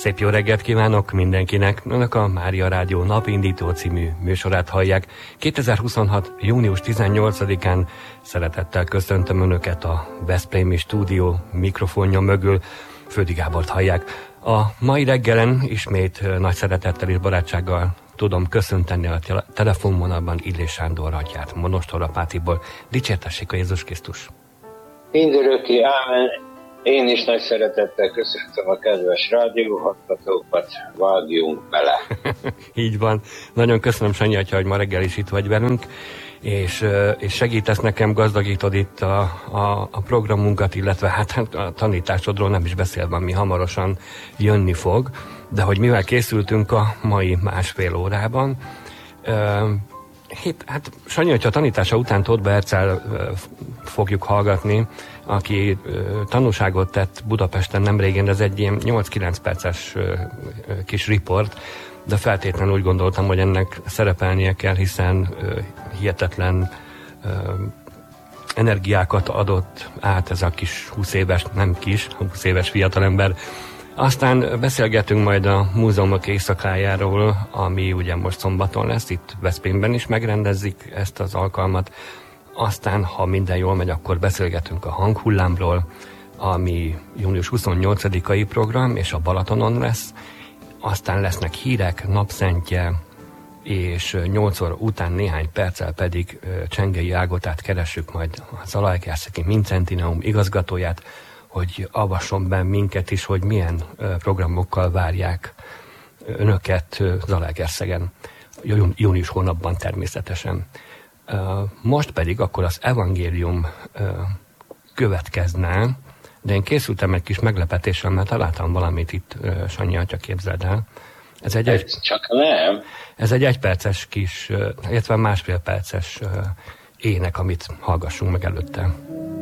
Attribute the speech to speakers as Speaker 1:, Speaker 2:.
Speaker 1: Szép jó reggelt kívánok mindenkinek! Önök a Mária Rádió Napindító című műsorát hallják. 2026. június 18-án szeretettel köszöntöm Önöket a Veszprémi stúdió mikrofonja mögül. Földi Gábort hallják. A mai reggelen ismét nagy szeretettel és barátsággal tudom köszönteni a telefonvonalban Illés Sándor atyát, Monostorapátiból. Dicsértessék a Jézus Krisztus!
Speaker 2: Mindörökké, ámen! Én is nagy szeretettel köszöntöm a kedves rádióhallgatókat, vágjunk bele!
Speaker 1: Így van. Nagyon köszönöm, Sanyi atya, hogy ma reggel is itt vagy velünk, és segítesz nekem, gazdagítod itt a programunkat, illetve hát a tanításodról nem is beszélve, ami hamarosan jönni fog, de hogy mivel készültünk a mai másfél órában, hát Sanyi atya tanítása után Tóth Bercel fogjuk hallgatni, aki tanúságot tett Budapesten nemrégén, ez egy ilyen 8-9 perces kis riport, de feltétlenül úgy gondoltam, hogy ennek szerepelnie kell, hiszen hihetetlen energiákat adott át ez a kis 20 éves fiatalember. Aztán beszélgetünk majd a múzeumok éjszakájáról, ami ugye most szombaton lesz, itt Veszprémben is megrendezik ezt az alkalmat. Aztán, ha minden jól megy, akkor beszélgetünk a Hanghullámról, ami június 28-ai program, és a Balatonon lesz. Aztán lesznek hírek, napszentje, és 8 óra után néhány perccel pedig Csengei Ágotát keressük majd a Zalaegerszegi Mincentineum igazgatóját, hogy avasson be minket is, hogy milyen programokkal várják önöket Zalaegerszegen, június hónapban természetesen. Most pedig akkor az evangélium következne, de én készültem egy kis meglepetéssel, mert találtam valamit itt, Sanyi atya, képzeld el. Ez egy egyperces kis, illetve másfél perces ének, amit hallgassunk meg előtte.